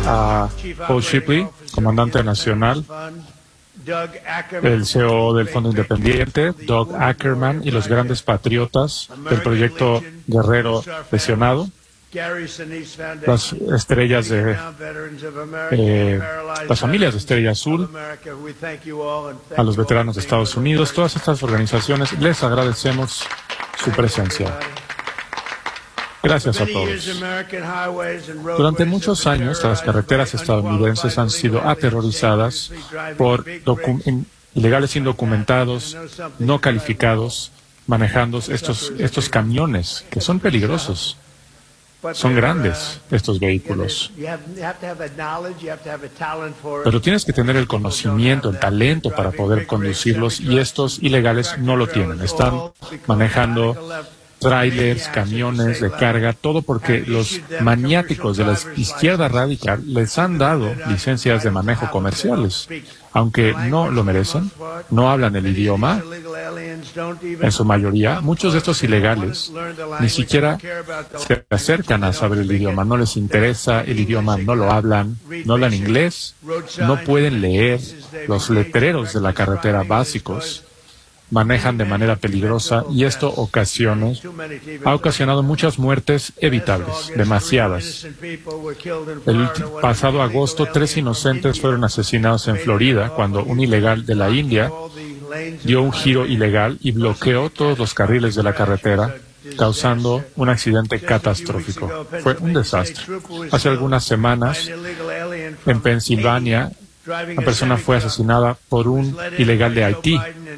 a Paul Shipley, comandante nacional, el CEO del Fondo Independiente, Doug Ackerman, y los grandes patriotas del proyecto Guerrero Lesionado, las estrellas de las familias de Estrella Azul, a los veteranos de Estados Unidos, todas estas organizaciones, les agradecemos su presencia. Gracias a todos. Durante muchos años, las carreteras estadounidenses han sido aterrorizadas por ilegales indocumentados, no calificados, manejando estos camiones que son peligrosos. Son grandes estos vehículos. Pero tienes que tener el conocimiento, el talento para poder conducirlos, y estos ilegales no lo tienen. Están manejando trailers, camiones de carga, todo porque los maniáticos de la izquierda radical les han dado licencias de manejo comerciales. Aunque no lo merecen, no hablan el idioma, en su mayoría, muchos de estos ilegales ni siquiera se acercan a saber el idioma, no les interesa el idioma, no lo hablan, no hablan inglés, no pueden leer los letreros de la carretera básicos, manejan de manera peligrosa, y esto ha ocasionado muchas muertes evitables, demasiadas. El pasado agosto, 3 inocentes fueron asesinados en Florida cuando un ilegal de la India dio un giro ilegal y bloqueó todos los carriles de la carretera, causando un accidente catastrófico. Fue un desastre. Hace algunas semanas, en Pensilvania, una persona fue asesinada por un ilegal de Haití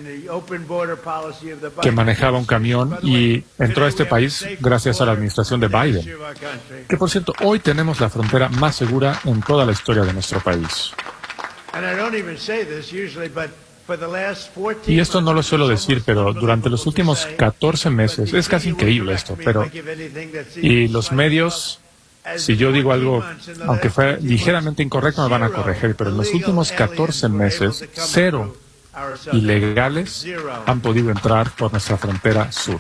que manejaba un camión y entró a este país gracias a la administración de Biden. Que, por cierto, hoy tenemos la frontera más segura en toda la historia de nuestro país. Y esto no lo suelo decir, pero durante los últimos 14 meses, es casi increíble esto, y los medios, si yo digo algo, aunque fue ligeramente incorrecto, me van a corregir, pero en los últimos 14 meses, 0 ilegales han podido entrar por nuestra frontera sur.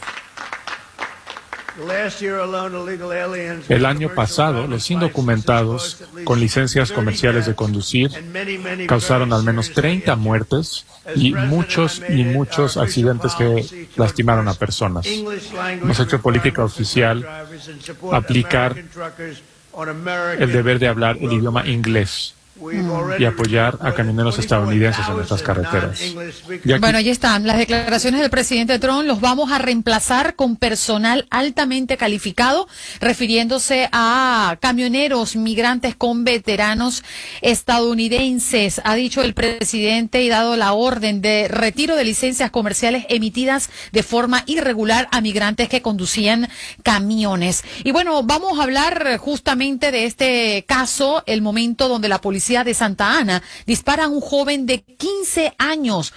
El año pasado, los indocumentados con licencias comerciales de conducir causaron al menos 30 muertes y muchos accidentes que lastimaron a personas. Hemos hecho política oficial aplicar el deber de hablar el idioma inglés y apoyar a camioneros estadounidenses en nuestras carreteras. Bueno, ahí están las declaraciones del presidente Trump. Los vamos a reemplazar con personal altamente calificado, refiriéndose a camioneros migrantes con veteranos estadounidenses. Ha dicho el presidente y dado la orden de retiro de licencias comerciales emitidas de forma irregular a migrantes que conducían camiones. Y bueno, vamos a hablar justamente de este caso, el momento donde la policía de Santa Ana dispara a un joven de 15 años.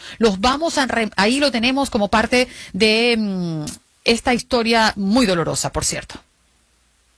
Ahí lo tenemos como parte de esta historia muy dolorosa, por cierto.